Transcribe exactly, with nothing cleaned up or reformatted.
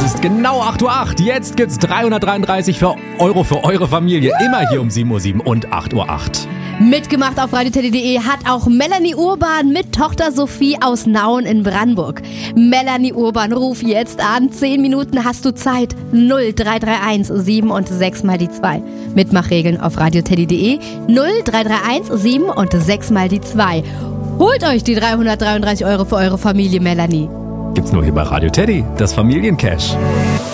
ist genau acht Uhr acht. Jetzt gibt's dreihundertdreiunddreißig Euro für eure Familie. Immer hier um sieben Uhr sieben und acht Uhr acht. Mitgemacht auf radioteddy punkt de hat auch Melanie Urban mit Tochter Sophie aus Nauen in Brandenburg. Melanie Urban, ruf jetzt an. Zehn Minuten hast du Zeit. null drei drei eins sieben und sechs mal die zwei. Mitmachregeln auf radioteddy punkt de. null drei drei eins sieben und sechs mal die zwei. Holt euch die dreihundertdreiunddreißig Euro für eure Familie, Melanie. Gibt's nur hier bei Radio Teddy, das Familiencash.